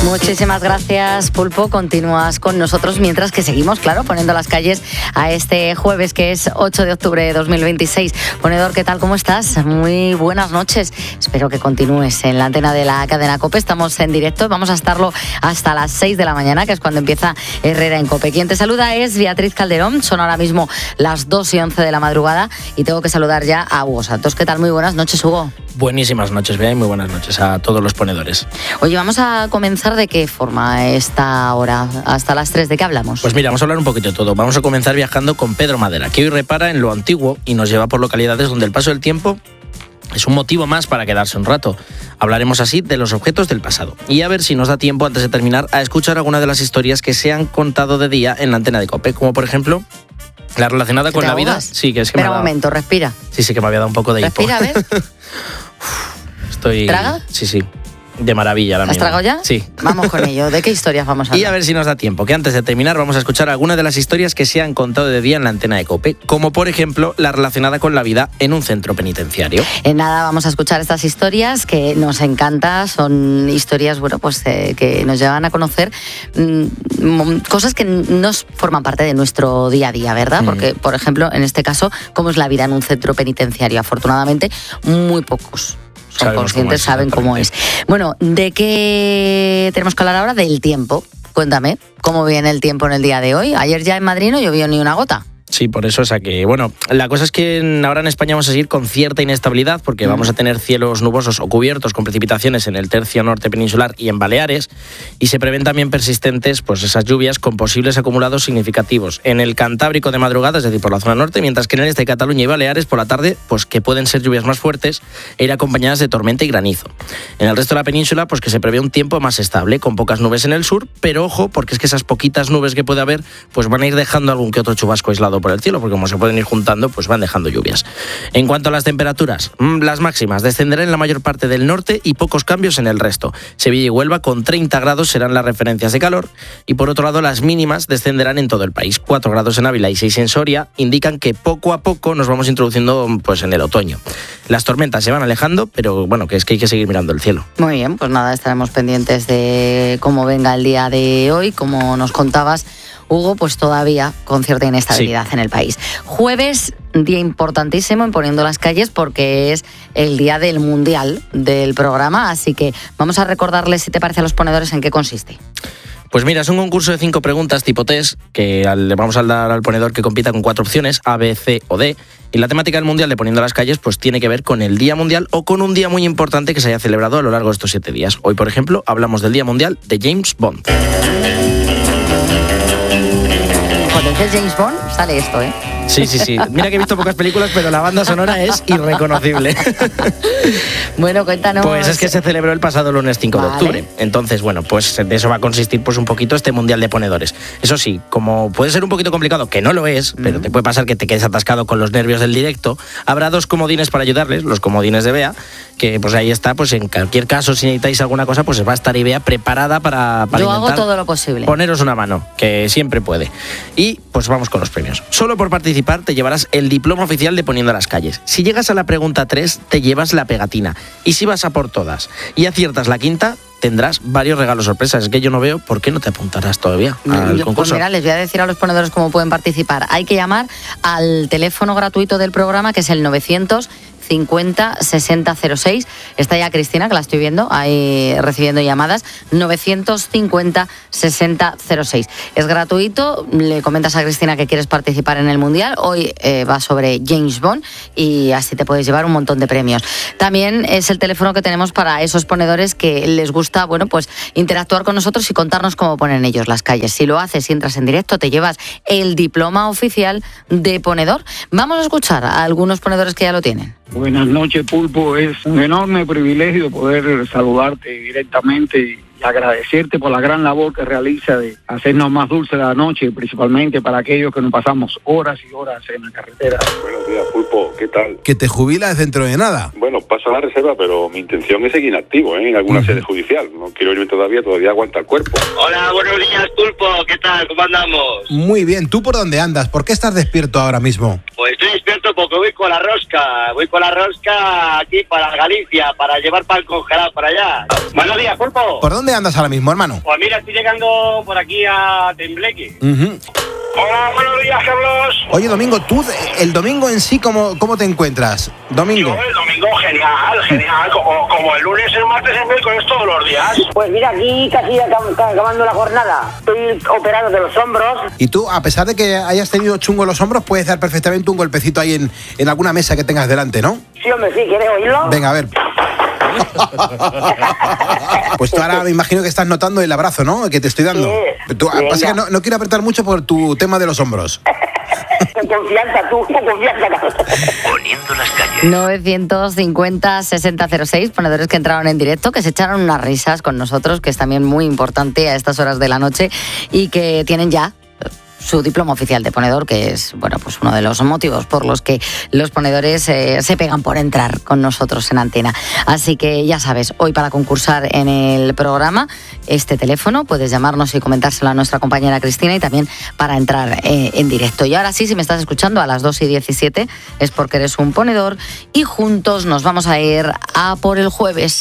Muchísimas gracias, Pulpo. Continúas con nosotros mientras que seguimos, claro, poniendo las calles a este jueves que es 8 de octubre de 2026. Ponedor, ¿qué tal? ¿Cómo estás? Muy buenas noches. Espero que continúes en la antena de la cadena COPE. Estamos en directo. Vamos a estarlo hasta las 6 de la mañana, que es cuando empieza Herrera en COPE. Quien te saluda es Beatriz Calderón. Son ahora mismo las 2:11 de la madrugada y tengo que saludar ya a Hugo Santos. ¿Qué tal? Muy buenas noches, Hugo. Buenísimas noches, Bea, y muy buenas noches a todos los ponedores. Oye, vamos a comenzar de qué forma esta hora, hasta las 3, ¿de qué hablamos? Pues mira, vamos a hablar un poquito de todo. Vamos a comenzar viajando con Pedro Madera, que hoy repara en lo antiguo y nos lleva por localidades donde el paso del tiempo es un motivo más para quedarse un rato. Hablaremos así de los objetos del pasado. Y a ver si nos da tiempo, antes de terminar, a escuchar algunas de las historias que se han contado de día en la antena de COPE, como por ejemplo la relacionada con la vida. Sí, que es que espera un momento, respira. Sí, que me había dado un poco de hipo. Respira, a ver. ¿Traga? Sí. De maravilla ahora mismo. ¿Has tragado ya? Sí. Vamos con ello. ¿De qué historias vamos a hablar? Y a ver si nos da tiempo, que antes de terminar vamos a escuchar algunas de las historias que se han contado de día en la antena de COPE, como por ejemplo la relacionada con la vida en un centro penitenciario. En nada, vamos a escuchar estas historias que nos encanta. Son historias, bueno, pues que nos llevan a conocer cosas que no forman parte de nuestro día a día, ¿verdad? Porque, por ejemplo, en este caso, ¿cómo es la vida en un centro penitenciario? Afortunadamente, muy pocos son conscientes, saben cómo es. Bueno, ¿de qué tenemos que hablar ahora? Del tiempo. Cuéntame, ¿cómo viene el tiempo en el día de hoy? Ayer ya en Madrid no llovió ni una gota. Sí, por eso, o sea que, bueno, la cosa es que ahora en España vamos a seguir con cierta inestabilidad porque vamos a tener cielos nubosos o cubiertos con precipitaciones en el tercio norte peninsular y en Baleares, y se prevén también persistentes, pues esas lluvias con posibles acumulados significativos en el Cantábrico de madrugada, es decir, por la zona norte, mientras que en el este de Cataluña y Baleares por la tarde, pues que pueden ser lluvias más fuertes e ir acompañadas de tormenta y granizo. En el resto de la península, pues que se prevé un tiempo más estable, con pocas nubes en el sur, pero ojo, porque es que esas poquitas nubes que puede haber, pues van a ir dejando algún que otro chubasco aislado por el cielo, porque como se pueden ir juntando, pues van dejando lluvias. En cuanto a las temperaturas, las máximas descenderán en la mayor parte del norte y pocos cambios en el resto. Sevilla y Huelva con 30 grados serán las referencias de calor, y por otro lado las mínimas descenderán en todo el país. 4 grados en Ávila y 6 en Soria indican que poco a poco nos vamos introduciendo pues en el otoño. Las tormentas se van alejando, pero bueno, que es que hay que seguir mirando el cielo. Muy bien, pues nada, estaremos pendientes de cómo venga el día de hoy, como nos contabas, Hugo, pues todavía con cierta inestabilidad en el país. Jueves, día importantísimo en Poniendo las Calles porque es el día del Mundial del programa, así que vamos a recordarles, si te parece, a los ponedores en qué consiste. Pues mira, es un concurso de 5 preguntas tipo test que le vamos a dar al ponedor que compita con 4 opciones, A, B, C o D. Y la temática del Mundial de Poniendo las Calles pues tiene que ver con el Día Mundial o con un día muy importante que se haya celebrado a lo largo de estos 7 días. Hoy, por ejemplo, hablamos del Día Mundial de James Bond. Cuando dices James Bond, sale esto, ¿eh? Sí. Mira que he visto pocas películas, pero la banda sonora es irreconocible. Bueno, cuéntanos. Pues es que se celebró el pasado lunes 5 de octubre. Entonces, bueno, pues de eso va a consistir pues un poquito este Mundial de Ponedores. Eso sí, como puede ser un poquito complicado, que no lo es, pero te puede pasar que te quedes atascado con los nervios del directo, habrá 2 comodines para ayudarles, los comodines de Bea, que pues ahí está, pues en cualquier caso, si necesitáis alguna cosa, pues va a estar Bea preparada para yo hago todo lo posible. Poneros una mano, que siempre puede. Y pues vamos con los premios. Solo por participar te llevarás el diploma oficial de Poniendo las Calles. Si llegas a la pregunta 3, te llevas la pegatina. Y si vas a por todas y aciertas la quinta, tendrás varios regalos sorpresas. Es que yo no veo por qué no te apuntarás todavía al concurso. Pues mira, les voy a decir a los ponedores cómo pueden participar. Hay que llamar al teléfono gratuito del programa, que es el 950-6006. Está ya Cristina, que la estoy viendo, ahí recibiendo llamadas. 950-6006. Es gratuito. Le comentas a Cristina que quieres participar en el Mundial. Hoy va sobre James Bond y así te puedes llevar un montón de premios. También es el teléfono que tenemos para esos ponedores que les gusta, bueno, pues interactuar con nosotros y contarnos cómo ponen ellos las calles. Si lo haces y entras en directo, te llevas el diploma oficial de ponedor. Vamos a escuchar a algunos ponedores que ya lo tienen. Buenas noches, Pulpo. Es un enorme privilegio poder saludarte directamente y agradecerte por la gran labor que realiza de hacernos más dulce la noche, principalmente para aquellos que nos pasamos horas y horas en la carretera. Buenos días, Pulpo, ¿qué tal? ¿Que te jubilas dentro de nada? Bueno, paso a la reserva, pero mi intención es seguir activo en alguna sede judicial. No quiero irme todavía aguanta el cuerpo. Hola, buenos días, Pulpo, ¿qué tal? ¿Cómo andamos? Muy bien, ¿tú por dónde andas? ¿Por qué estás despierto ahora mismo? Pues estoy despierto porque voy con la rosca aquí para Galicia, para llevar pan congelado para allá. Buenos días, Pulpo. ¿Por dónde dónde andas ahora mismo, hermano? Pues mira, estoy llegando por aquí a Tembleque. Hola, buenos días, Carlos. Oye, Domingo, tú el domingo en sí, ¿cómo te encuentras? Domingo. Yo el domingo genial, como el lunes, el martes, el miércoles, todos los días. Pues mira, aquí casi acabando la jornada. Estoy operado de los hombros. Y tú, a pesar de que hayas tenido chungo los hombros, puedes dar perfectamente un golpecito ahí en alguna mesa que tengas delante, ¿no? Sí, hombre, sí, ¿quieres oírlo? Venga, a ver. Pues tú ahora me imagino que estás notando el abrazo, ¿no? Que te estoy dando. Sí. Tú, pasa que no quiero apretar mucho por tu tema de los hombros. Con confianza, tú, con confianza. Poniendo las calles. 950-6006, ponedores que entraron en directo, que se echaron unas risas con nosotros, que es también muy importante a estas horas de la noche, y que tienen ya su diploma oficial de ponedor, que es, bueno, pues uno de los motivos por los que los ponedores se pegan por entrar con nosotros en antena. Así que ya sabes, hoy para concursar en el programa, este teléfono, puedes llamarnos y comentárselo a nuestra compañera Cristina, y también para entrar en directo. Y ahora sí, si me estás escuchando a las 2:17, es porque eres un ponedor, y juntos nos vamos a ir a por el jueves.